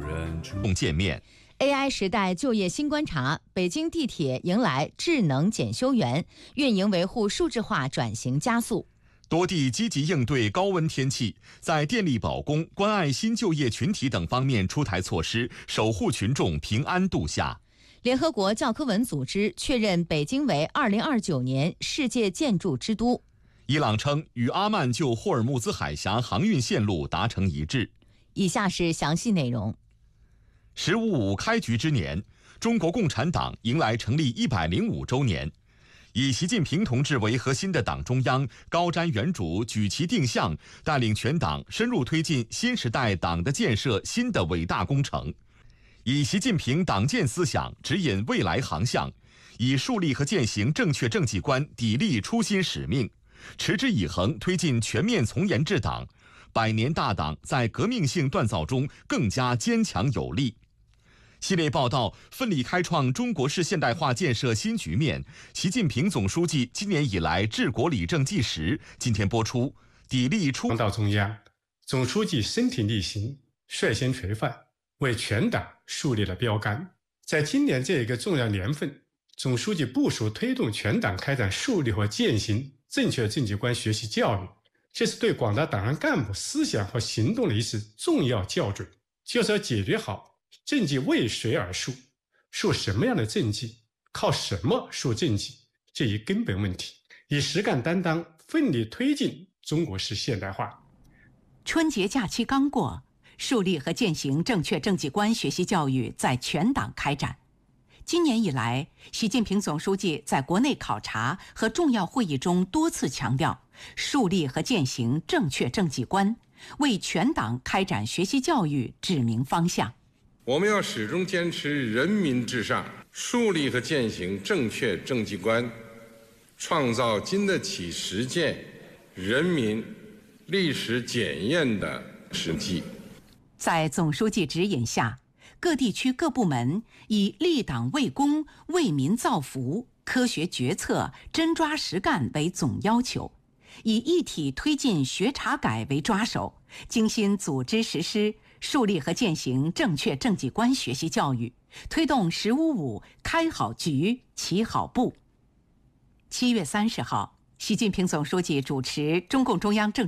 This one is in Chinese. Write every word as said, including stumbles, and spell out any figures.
共见面。 A I 时代就业新观察，北京地铁迎来智能检修员，运营维护数字化转型加速。 多地积极应对高温天气，在电力保供、关爱新就业群体等方面出台措施，守护群众平安度夏。 联合国教科文组织确认北京为二零二九年世界建筑之都。 伊朗称与阿曼就霍尔木兹海峡航运线路达成一致。 以下是详细内容。 十五五开局之年，中国共产党迎来成立一百零五周年。以习近平同志为核心的党中央高瞻远瞩、举旗定向，带领全党深入推进新时代党的建设新的伟大工程。以习近平党建思想指引未来航向，以树立和践行正确政绩观砥砺初心使命，持之以恒推进全面从严治党，百年大党在革命性锻造中更加坚强有力。系列报道奋力开创中国式现代化建设新局面，习近平总书记今年以来治国理政纪实，今天播出。砥砺初到中央，总书记身体力行，率先垂范，为全党树立了标杆。在今年这一个重要年份，总书记部署推动全党开展树立和践行正确政绩观学习教育，这是对广大党员干部思想和行动的一次重要校准，就是要解决好政绩为谁而树，树什么样的政绩，靠什么树政绩这一根本问题，以实干担当奋力推进中国式现代化。 春节假期刚过，树立和践行正确政绩观学习教育在全党开展。今年以来，习近平总书记在国内考察和重要会议中多次强调，树立和践行正确政绩观，为全党开展学习教育指明方向。 我们要始终坚持人民至上，树立和践行正确政绩观，创造经得起实践、人民历史检验的实际。 在总书记指引下，各地区各部门以立党为公、为民造福、科学决策、真抓实干为总要求，以一体推进学查改为抓手，精心组织实施树立和践行正确政绩观学习教育，推动“十五五”开好局、起好步。七月三十号，习近平总书记主持中共中央政